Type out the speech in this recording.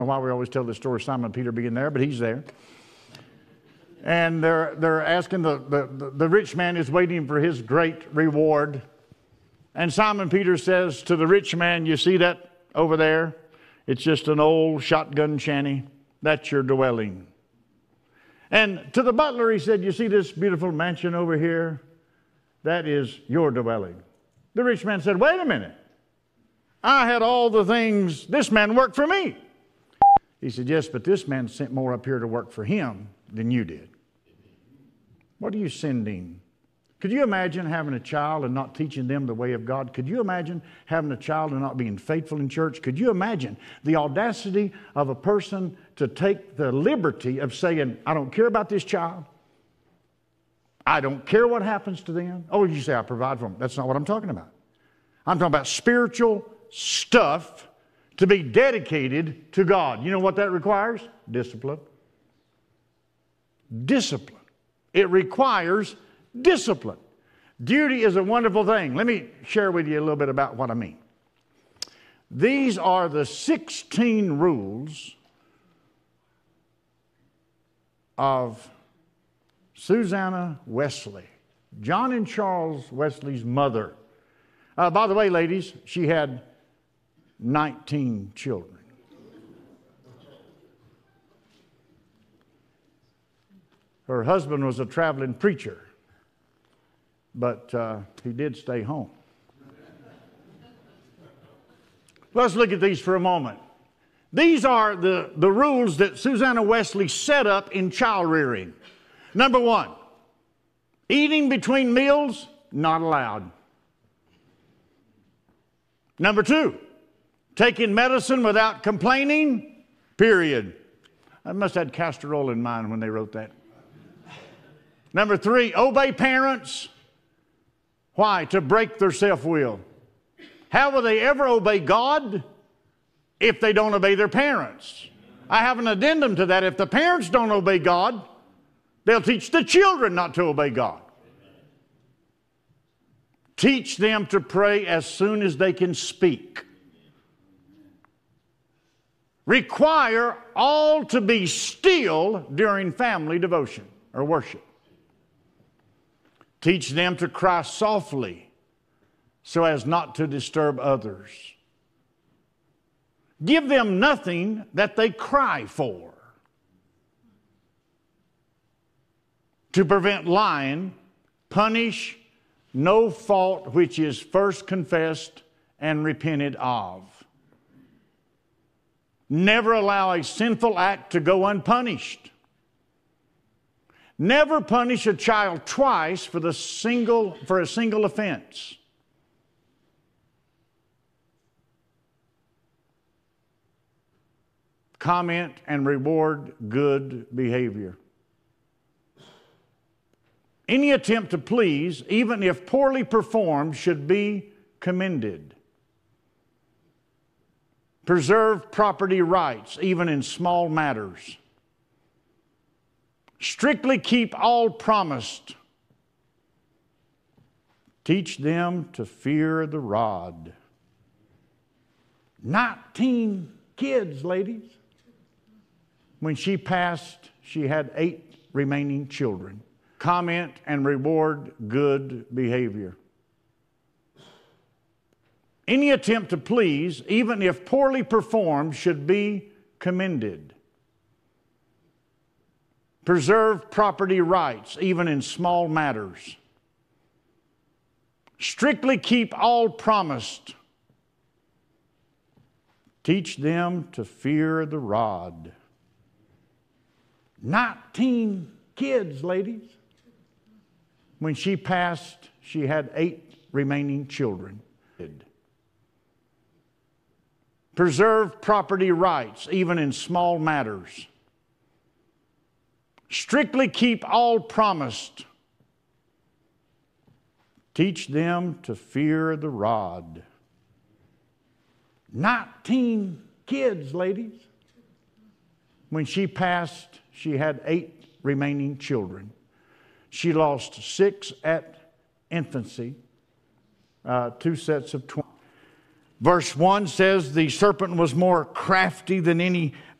Why we always tell this story, Simon Peter being there, but he's there. And they're asking, the rich man is waiting for his great reward. And Simon Peter says to the rich man, you see that over there? It's just an old shotgun shanty. That's your dwelling. And to the butler he said, you see this beautiful mansion over here? That is your dwelling. The rich man said, wait a minute. I had all the things. This man worked for me. He said, yes, but this man sent more up here to work for him than you did. What are you sending? Could you imagine having a child and not teaching them the way of God? Could you imagine having a child and not being faithful in church? Could you imagine the audacity of a person to take the liberty of saying, I don't care about this child. I don't care what happens to them. Oh, you say I provide for them. That's not what I'm talking about. I'm talking about spiritual stuff to be dedicated to God. You know what that requires? Discipline. Discipline. It requires discipline. Duty is a wonderful thing. Let me share with you a little bit about what I mean. These are the 16 rules of Susanna Wesley, John and Charles Wesley's mother. By the way, ladies, she had 19 children. Her husband was a traveling preacher, but he did stay home. Let's look at these for a moment. These are the rules that Susanna Wesley set up in child rearing. Number one, eating between meals, not allowed. Number two, taking medicine without complaining, period. I must have had castor oil in mind when they wrote that. Number three, obey parents. Why? To break their self-will. How will they ever obey God if they don't obey their parents? I have an addendum to that. If the parents don't obey God, they'll teach the children not to obey God. Teach them to pray as soon as they can speak. Require all to be still during family devotion or worship. Teach them to cry softly so as not to disturb others. Give them nothing that they cry for. To prevent lying, punish no fault which is first confessed and repented of. Never allow a sinful act to go unpunished. Never punish a child twice for a single offense. Comment and reward good behavior. Any attempt to please, even if poorly performed, should be commended. Preserve property rights, even in small matters. Strictly keep all promised. Teach them to fear the rod. 19 kids, ladies. When she passed, she had 8 remaining children. Comment and reward good behavior. Any attempt to please, even if poorly performed, should be commended. Preserve property rights, even in small matters. Strictly keep all promised. Teach them to fear the rod. 19 kids, ladies. When she passed, she had 8 remaining children. Preserve property rights, even in small matters. Strictly keep all promised. Teach them to fear the rod. 19 kids, ladies. When she passed, she had 8 remaining children. She lost 6 at infancy, 2 sets of twins. Verse 1 says the serpent was more crafty than any